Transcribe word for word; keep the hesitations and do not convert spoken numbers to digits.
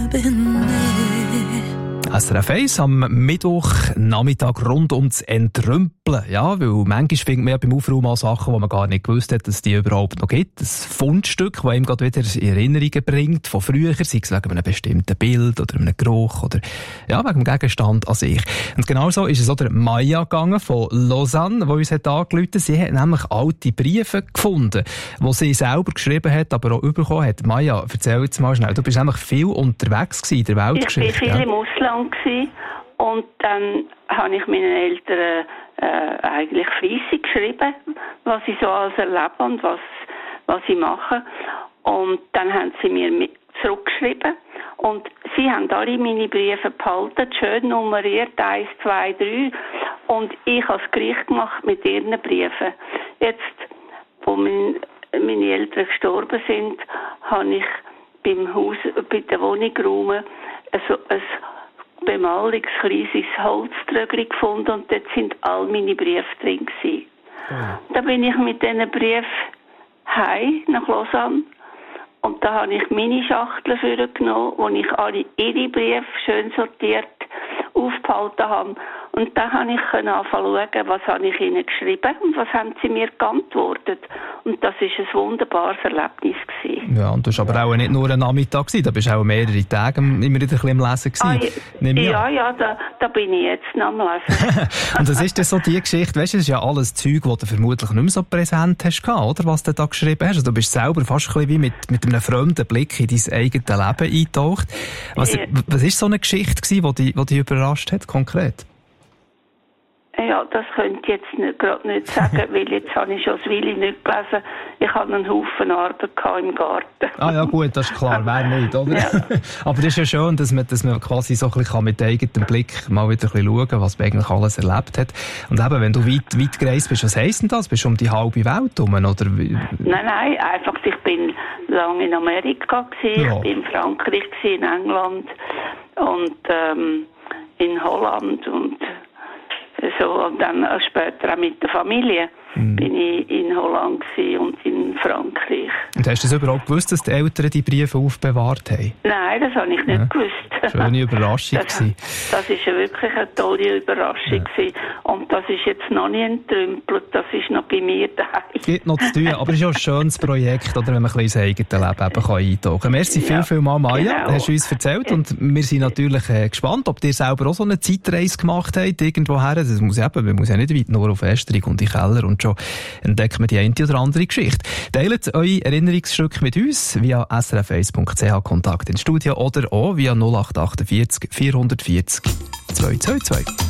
bin ich. S R F eins am Mittwochnachmittag rund ums Entrümpeln. Ja, weil manchmal findet man ja beim Aufräumen auch Sachen, die man gar nicht gewusst hat, dass es die überhaupt noch gibt. Ein Fundstück, das einem gerade wieder in Erinnerungen bringt von früher, sei es wegen einem bestimmten Bild oder einem Geruch oder ja, wegen dem Gegenstand an sich. Und genauso ist es auch der Maya gegangen von Lausanne, die uns hat angerufen. Sie hat nämlich alte Briefe gefunden, die sie selber geschrieben hat, aber auch bekommen hat. Maya, erzähl jetzt mal schnell. Du bist nämlich viel unterwegs gewesen in der Weltgeschichte. Ich bin viel ja. im Ausland gewesen, und dann habe ich meinen Eltern äh, eigentlich fleissig geschrieben, was ich so alles erlebe und was, was ich mache. Und dann haben sie mir mit zurückgeschrieben und sie haben alle meine Briefe behalten, schön nummeriert, eins, zwei, drei. Und ich habe das Gericht gemacht mit ihren Briefen. Jetzt, wo mein, meine Eltern gestorben sind, habe ich beim Haus, bei der Wohnung räumen, also ein bemalungskleines Holztrögli gefunden und dort sind all meine Briefe drin gewesen. Ja. Da bin ich mit diesen Briefen heim nach Lausanne und da habe ich meine Schachtel vorgenommen, wo ich alle ihre Briefe schön sortiert aufgehalten habe. Und dann konnte ich anfangen zu schauen, was habe ich ihnen geschrieben und was haben sie mir geantwortet. Und das war ein wunderbares Erlebnis gewesen. Ja, und du warst aber auch nicht nur ein Nachmittag gewesen, da bist du auch mehrere Tage immer wieder ein bisschen am Lesen gewesen. Ah, ja, ja, da, da bin ich jetzt noch am Lesen. Und das ist dann so die Geschichte, weißt du, das ist ja alles Zeug, das du vermutlich nicht mehr so präsent hast gehabt, oder, was du da geschrieben hast. Also, du bist selber fast ein bisschen wie mit, mit einem fremden Blick in dein eigenes Leben eingetaucht. Was, ja. was ist so eine Geschichte gewesen, die dich, die dich überrascht hat, konkret? Ja, das könnte ich jetzt nicht, gerade nicht sagen, weil jetzt habe ich schon das Willi nicht gelesen. Ich hatte einen Haufen Arbeit im Garten. Ah ja gut, das ist klar, wer nicht, oder? Ja. Aber das ist ja schön, dass man, dass man quasi so ein bisschen mit eigenem Blick mal wieder ein bisschen schauen kann, was man eigentlich alles erlebt hat. Und eben, wenn du weit, weit gereist bist, was heisst denn das? Bist du um die halbe Welt herum, oder? Nein, nein, einfach, ich bin lange in Amerika gewesen, ja. Ich bin in Frankreich gewesen, in England und ähm, in Holland und so, und dann später auch mit der Familie mhm. bin ich in Holland und in Frankreich. Und hast du das überhaupt gewusst, dass die Eltern die Briefe aufbewahrt haben? Nein, das habe ich nicht ja. gewusst. Schöne Überraschung. Das, das ist wirklich eine tolle Überraschung. Ja. Und das ist jetzt noch nicht entrümpelt, das ist noch bei mir daheim. Es gibt noch zu tun, aber es ist auch ein schönes Projekt, oder, wenn man ein bisschen ins eigene Leben eben eintauchen kann. Merci viel, ja. viel mal, Maya, genau. hast du uns erzählt. Und wir sind natürlich äh, gespannt, ob ihr selber auch so eine Zeitreise gemacht habt, irgendwoher. Das muss eben, man muss ja nicht weit, nur auf Esterung und in den Keller, und schon entdeckt man die eine oder andere Geschichte. Teilt eure Erinnerungsstücke mit uns via s r f eins punkt c h Kontakt ins Studio oder auch via null acht acht vier vier vier null zwei zwei zwei.